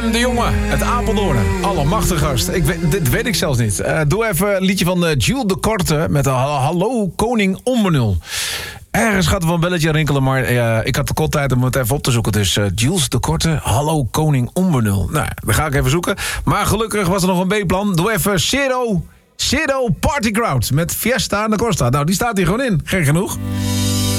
Willem de Jonge uit Apeldoorn. Allemachtig gast. Dit weet ik zelfs niet. Doe even een liedje van Jules de Korte met Hallo Koning Onbenul. Ergens gaat er wel een belletje rinkelen, maar ik had de kort om het even op te zoeken. Dus Jules de Korte, Hallo Koning Onbenul. Nou, dan ga ik even zoeken. Maar gelukkig was er nog een B-plan. Doe even Ciro Party Crowd met Fiesta en de Costa. Nou, die staat hier gewoon in. Gek genoeg.